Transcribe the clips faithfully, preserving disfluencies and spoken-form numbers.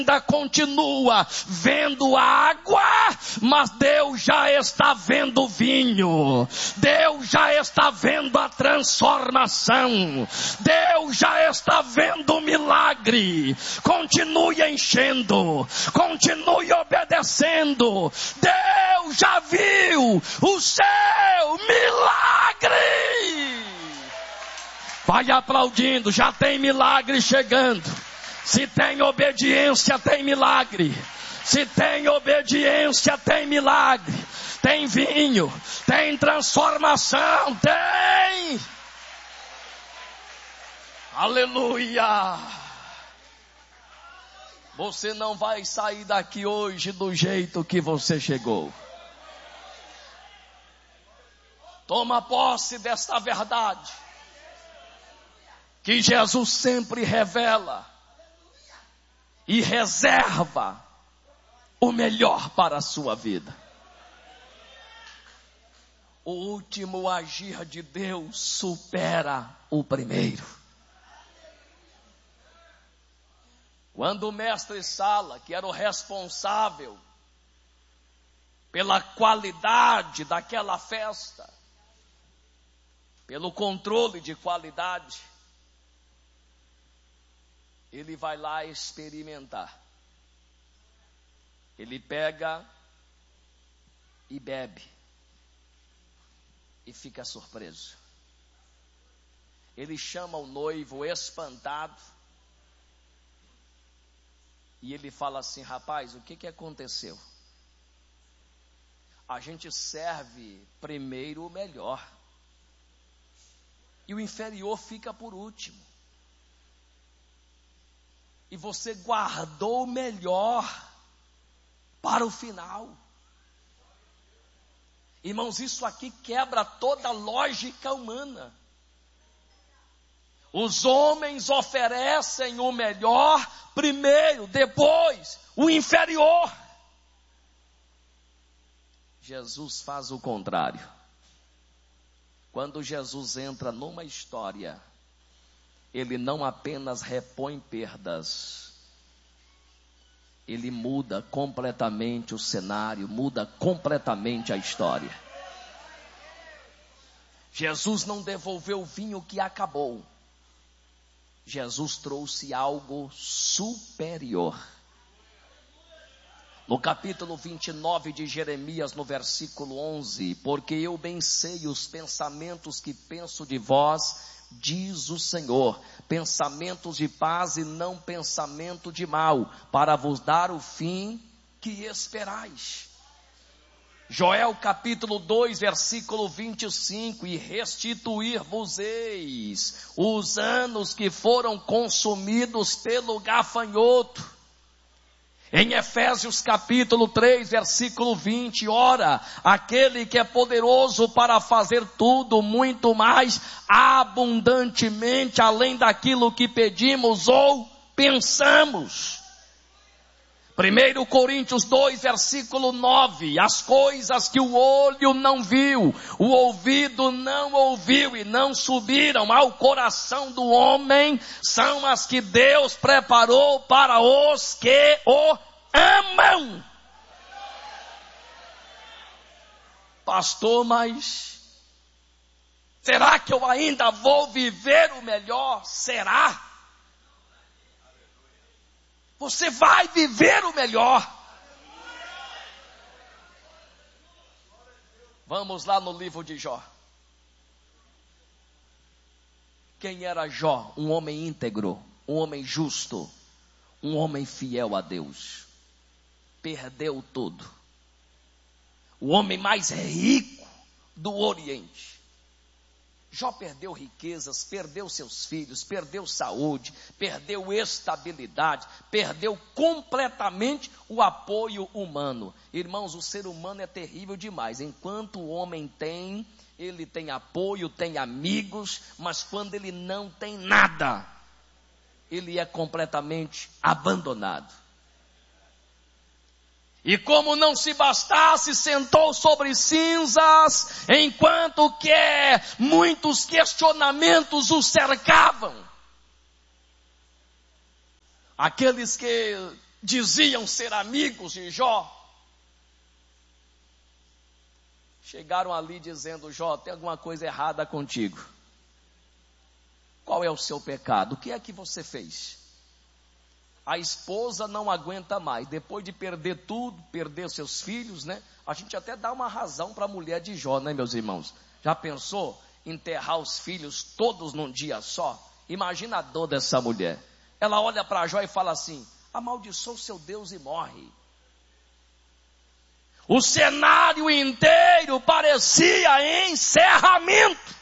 ainda continua vendo água, mas Deus já está vendo vinho. Deus já está vendo a transformação. Deus já está vendo o milagre. Continue enchendo, continue obedecendo. Deus já viu o seu milagre. Vai aplaudindo, já tem milagre chegando. Se tem obediência, tem milagre. Se tem obediência, tem milagre. Tem vinho, tem transformação, tem. Aleluia. Você não vai sair daqui hoje do jeito que você chegou. Toma posse desta verdade, que Jesus sempre revela e reserva o melhor para a sua vida. O último agir de Deus supera o primeiro. Quando o mestre Sala, que era o responsável pela qualidade daquela festa, pelo controle de qualidade, ele vai lá experimentar. Ele pega e bebe e fica surpreso. Ele chama o noivo espantado e ele fala assim: rapaz, o que que aconteceu? A gente serve primeiro o melhor e o inferior fica por último. E você guardou o melhor para o final. Irmãos, isso aqui quebra toda a lógica humana. Os homens oferecem o melhor primeiro, depois o inferior. Jesus faz o contrário. Quando Jesus entra numa história, ele não apenas repõe perdas, ele muda completamente o cenário, muda completamente a história. Jesus não devolveu o vinho que acabou. Jesus trouxe algo superior. No capítulo vinte e nove de Jeremias, no versículo onze, porque eu bem sei os pensamentos que penso de vós, diz o Senhor, pensamentos de paz e não pensamento de mal, para vos dar o fim que esperais. Joel capítulo dois, versículo vinte e cinco, e restituir-vos-eis os anos que foram consumidos pelo gafanhoto. Em Efésios capítulo três, versículo vinte, ora, aquele que é poderoso para fazer tudo muito mais abundantemente, além daquilo que pedimos ou pensamos. primeiro Coríntios dois, versículo nove, as coisas que o olho não viu, o ouvido não ouviu e não subiram ao coração do homem, são as que Deus preparou para os que o amam. Pastor, mas será que eu ainda vou viver o melhor? Será? Você vai viver o melhor. Vamos lá no livro de Jó. Quem era Jó? Um homem íntegro, um homem justo, um homem fiel a Deus. Perdeu tudo. O homem mais rico do Oriente. Jó perdeu riquezas, perdeu seus filhos, perdeu saúde, perdeu estabilidade, perdeu completamente o apoio humano. Irmãos, o ser humano é terrível demais. Enquanto o homem tem, ele tem apoio, tem amigos, mas quando ele não tem nada, ele é completamente abandonado. E como não se bastasse, sentou sobre cinzas, enquanto que muitos questionamentos o cercavam. Aqueles que diziam ser amigos de Jó, chegaram ali dizendo: Jó, tem alguma coisa errada contigo. Qual é o seu pecado? O que é que você fez? A esposa não aguenta mais, depois de perder tudo, perder seus filhos, né? A gente até dá uma razão para a mulher de Jó, né, meus irmãos? Já pensou enterrar os filhos todos num dia só? Imagina a dor dessa mulher. Ela olha para Jó e fala assim: amaldiçoa o seu Deus e morre. O cenário inteiro parecia encerramento.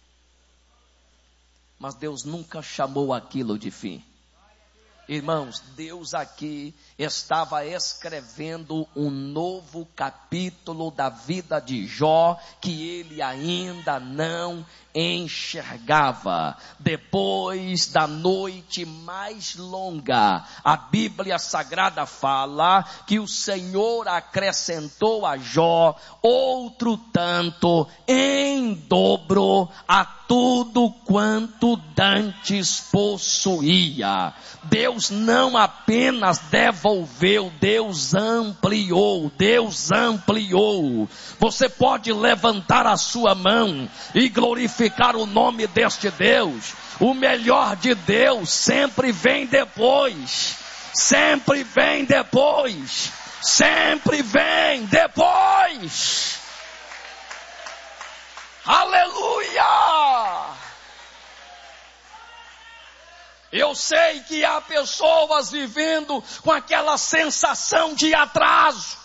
Mas Deus nunca chamou aquilo de fim. Irmãos, Deus aqui estava escrevendo um novo capítulo da vida de Jó, que ele ainda não enxergava. Depois da noite mais longa, a Bíblia Sagrada fala que o Senhor acrescentou a Jó outro tanto em dobro a tudo quanto dantes possuía. Deus não apenas devolveu, Deus ampliou, Deus ampliou. Você pode levantar a sua mão e glorificar o nome deste Deus. O melhor de Deus sempre vem depois, sempre vem depois, sempre vem depois. Aleluia! Eu sei que há pessoas vivendo com aquela sensação de atraso.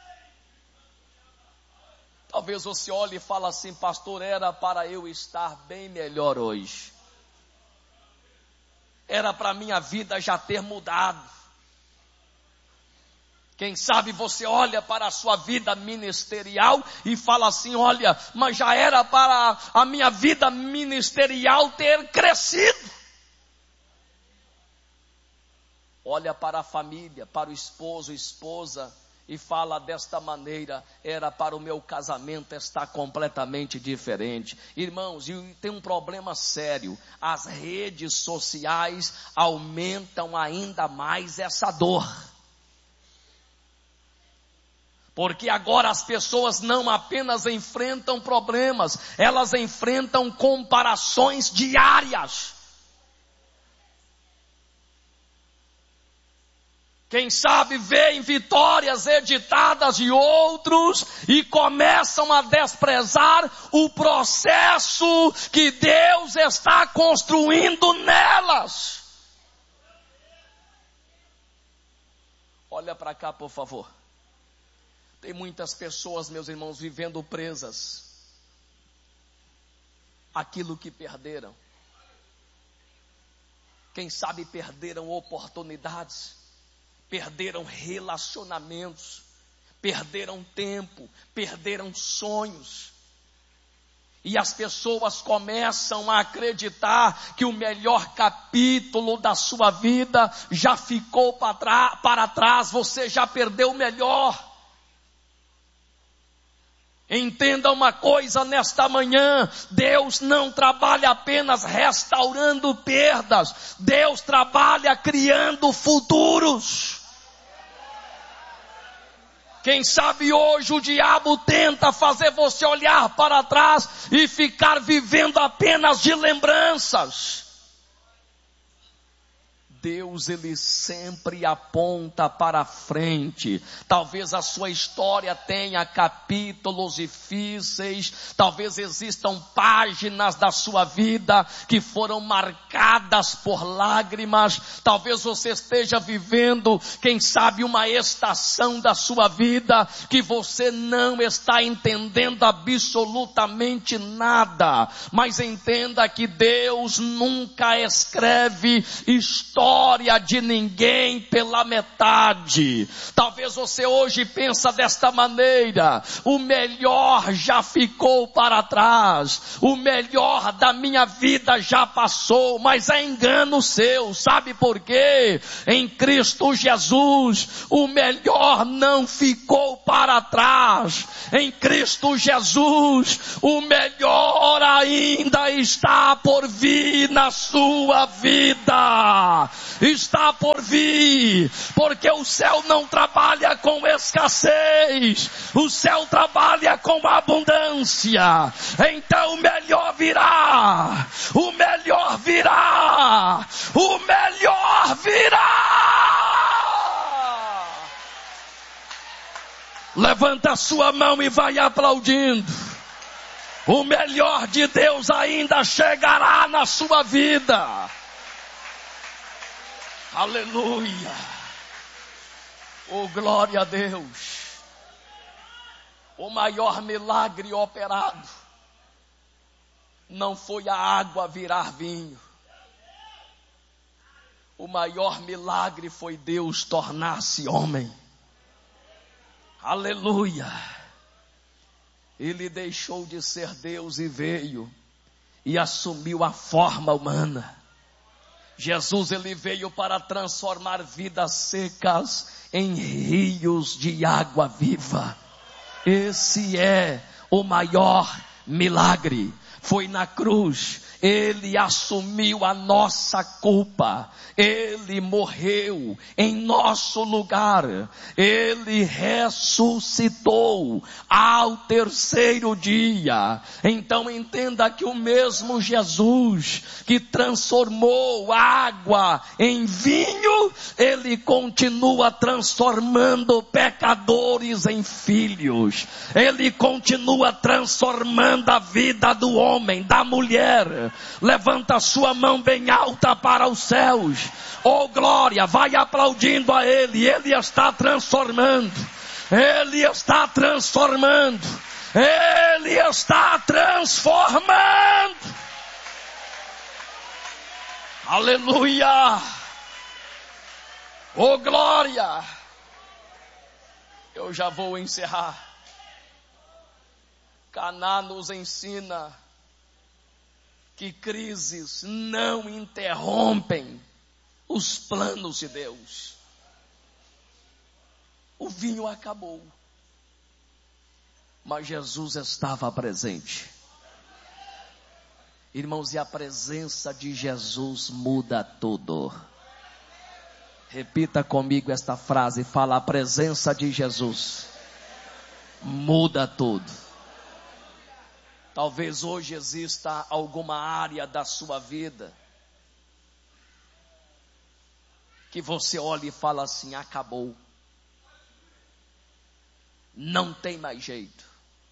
Talvez você olhe e fale assim: pastor, era para eu estar bem melhor hoje. Era para minha vida já ter mudado. Quem sabe você olha para a sua vida ministerial e fala assim: olha, mas já era para a minha vida ministerial ter crescido. Olha para a família, para o esposo, esposa, e fala desta maneira: era para o meu casamento estar completamente diferente. Irmãos, e tem um problema sério: as redes sociais aumentam ainda mais essa dor. Porque agora as pessoas não apenas enfrentam problemas, elas enfrentam comparações diárias. Quem sabe vêem vitórias editadas de outros e começam a desprezar o processo que Deus está construindo nelas. Olha para cá, por favor. Tem muitas pessoas, meus irmãos, vivendo presas àquilo que perderam. Quem sabe perderam oportunidades. Perderam relacionamentos, perderam tempo, perderam sonhos. E as pessoas começam a acreditar que o melhor capítulo da sua vida já ficou para, tra- para trás, você já perdeu o melhor. Entenda uma coisa nesta manhã: Deus não trabalha apenas restaurando perdas, Deus trabalha criando futuros. Quem sabe hoje o diabo tenta fazer você olhar para trás e ficar vivendo apenas de lembranças. Deus, ele sempre aponta para frente. Talvez a sua história tenha capítulos difíceis, talvez existam páginas da sua vida que foram marcadas por lágrimas, talvez você esteja vivendo, quem sabe, uma estação da sua vida que você não está entendendo absolutamente nada, mas entenda que Deus nunca escreve história de ninguém pela metade. Talvez você hoje pensa desta maneira: o melhor já ficou para trás, o melhor da minha vida já passou. Mas é engano seu. Sabe por quê? Em Cristo Jesus o melhor não ficou para trás. Em Cristo Jesus o melhor ainda está por vir na sua vida. está por vir, porque o céu não trabalha com escassez, o céu trabalha com abundância. Então o melhor virá, o melhor virá, o melhor virá. Levanta a sua mão e vai aplaudindo. O melhor de Deus ainda chegará na sua vida. Aleluia. Oh, glória a Deus. O maior milagre operado não foi a água virar vinho. O maior milagre foi Deus tornar-se homem. Aleluia. Ele deixou de ser Deus e veio e assumiu a forma humana. Jesus, ele veio para transformar vidas secas em rios de água viva. Esse é o maior milagre. Foi na cruz. Ele assumiu a nossa culpa. Ele morreu em nosso lugar. Ele ressuscitou ao terceiro dia. Então entenda que o mesmo Jesus que transformou água em vinho, ele continua transformando pecadores em filhos. Ele continua transformando a vida do homem, da mulher. Levanta a sua mão bem alta para os céus. Oh glória, vai aplaudindo a Ele. Ele está transformando. Ele está transformando. Ele está transformando. Aleluia. Oh glória. Eu já vou encerrar. Caná nos ensina que crises não interrompem os planos de Deus. O vinho acabou, mas Jesus estava presente. Irmãos, e a presença de Jesus muda tudo. Repita comigo esta frase, fala: a presença de Jesus muda tudo. Talvez hoje exista alguma área da sua vida que você olha e fala assim: acabou. Não tem mais jeito.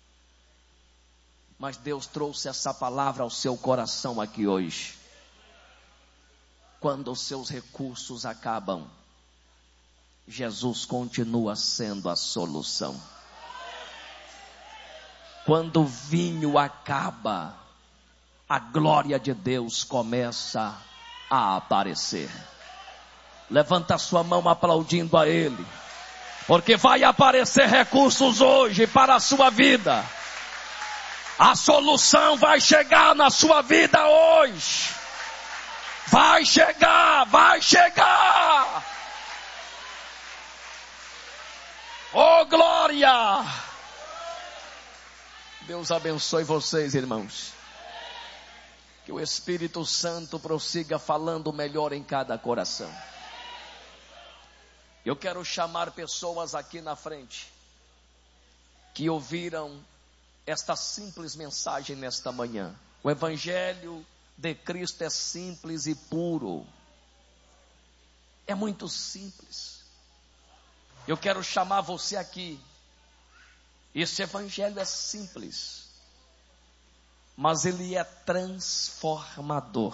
Mas Deus trouxe essa palavra ao seu coração aqui hoje. Quando os seus recursos acabam, Jesus continua sendo a solução. Quando o vinho acaba, a glória de Deus começa a aparecer. Levanta a sua mão aplaudindo a Ele, porque vai aparecer recursos hoje para a sua vida. A solução vai chegar na sua vida hoje. Vai chegar, vai chegar. Oh glória! Deus abençoe vocês, irmãos. Que o Espírito Santo prossiga falando melhor em cada coração. Eu quero chamar pessoas aqui na frente que ouviram esta simples mensagem nesta manhã. O Evangelho de Cristo é simples e puro. É muito simples. Eu quero chamar você aqui. Esse Evangelho é simples, mas ele é transformador.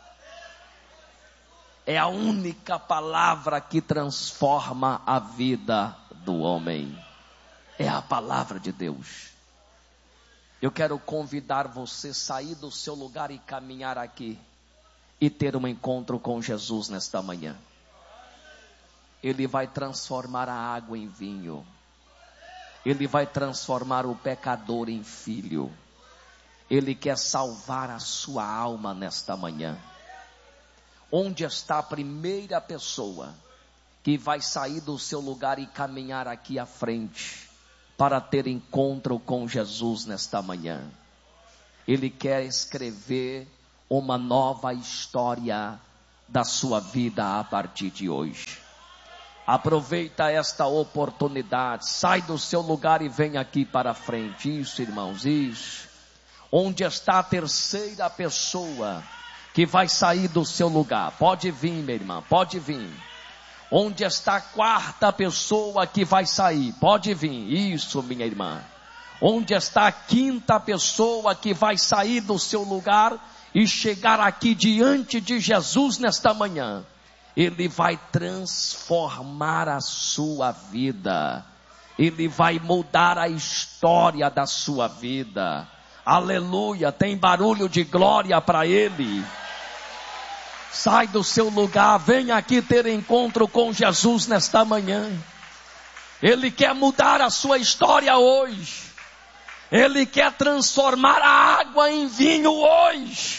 É a única palavra que transforma a vida do homem. É a palavra de Deus. Eu quero convidar você a sair do seu lugar e caminhar aqui e ter um encontro com Jesus nesta manhã. Ele vai transformar a água em vinho. Ele vai transformar o pecador em filho. Ele quer salvar a sua alma nesta manhã. Onde está a primeira pessoa que vai sair do seu lugar e caminhar aqui à frente para ter encontro com Jesus nesta manhã? Ele quer escrever uma nova história da sua vida a partir de hoje. Aproveita esta oportunidade, sai do seu lugar e vem aqui para frente. Isso, irmãos, isso. Onde está a terceira pessoa que vai sair do seu lugar? Pode vir, minha irmã, pode vir. Onde está a quarta pessoa que vai sair? Pode vir. Isso, minha irmã. Onde está a quinta pessoa que vai sair do seu lugar e chegar aqui diante de Jesus nesta manhã? Ele vai transformar a sua vida. Ele vai mudar a história da sua vida. Aleluia, tem barulho de glória para Ele. Sai do seu lugar, vem aqui ter encontro com Jesus nesta manhã. Ele quer mudar a sua história hoje. Ele quer transformar a água em vinho hoje.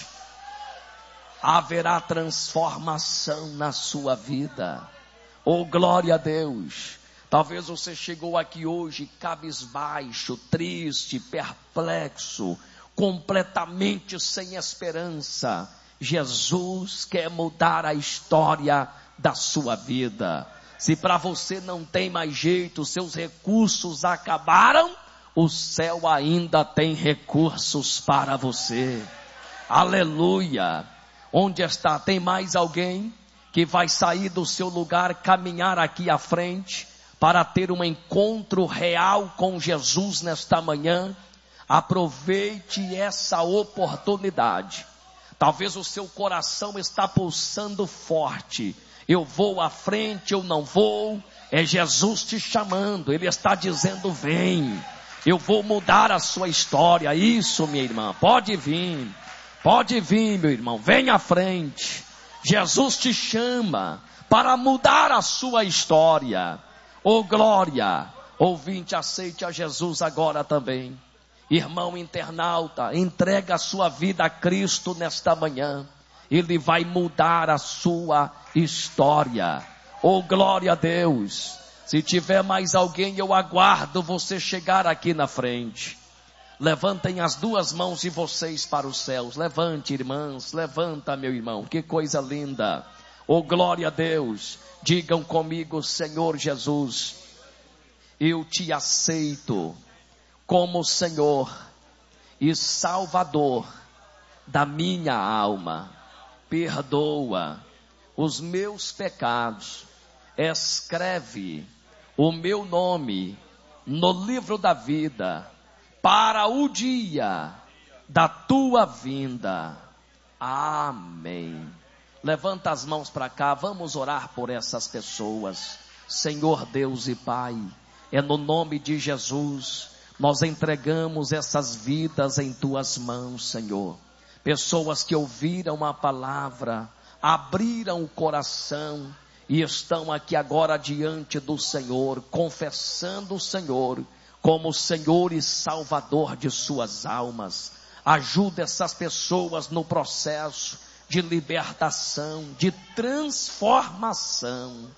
Haverá transformação na sua vida. Oh, glória a Deus. Talvez você chegou aqui hoje cabisbaixo, triste, perplexo, completamente sem esperança. Jesus quer mudar a história da sua vida. Se para você não tem mais jeito, seus recursos acabaram, o céu ainda tem recursos para você. Aleluia. Onde está? Tem mais alguém que vai sair do seu lugar, caminhar aqui à frente para ter um encontro real com Jesus nesta manhã? Aproveite essa oportunidade. Talvez o seu coração está pulsando forte. Eu vou à frente, eu não vou. É Jesus te chamando. Ele está dizendo, vem. Eu vou mudar a sua história. Isso, minha irmã, pode vir. Pode vir, meu irmão, vem à frente. Jesus te chama para mudar a sua história. Oh, glória. Ouvinte, aceite a Jesus agora também. Irmão internauta, entrega a sua vida a Cristo nesta manhã. Ele vai mudar a sua história. Oh, glória a Deus. Se tiver mais alguém, eu aguardo você chegar aqui na frente. Levantem as duas mãos de vocês para os céus. Levante, irmãs, levanta, meu irmão. Que coisa linda. Oh, glória a Deus. Digam comigo, Senhor Jesus, eu te aceito como Senhor e Salvador da minha alma. Perdoa os meus pecados. Escreve o meu nome no livro da vida para o dia da tua vinda. Amém. Levanta as mãos para cá, vamos orar por essas pessoas. Senhor Deus e Pai, é no nome de Jesus, nós entregamos essas vidas em tuas mãos, Senhor. Pessoas que ouviram a palavra, abriram o coração e estão aqui agora diante do Senhor, confessando o Senhor como Senhor e Salvador de suas almas. Ajuda essas pessoas no processo de libertação, de transformação.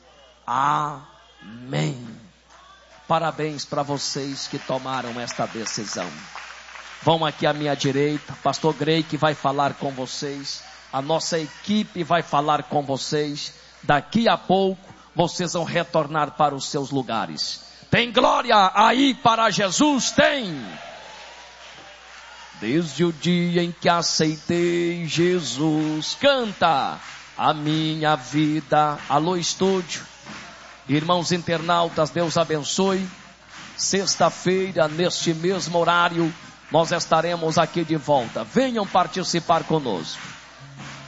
Amém. Parabéns para vocês que tomaram esta decisão. Vão aqui à minha direita, pastor Grey que vai falar com vocês, a nossa equipe vai falar com vocês. Daqui a pouco vocês vão retornar para os seus lugares. Tem glória aí para Jesus? Tem. Desde o dia em que aceitei Jesus, canta a minha vida. Alô, estúdio. Irmãos internautas, Deus abençoe. Sexta-feira, neste mesmo horário, nós estaremos aqui de volta. Venham participar conosco.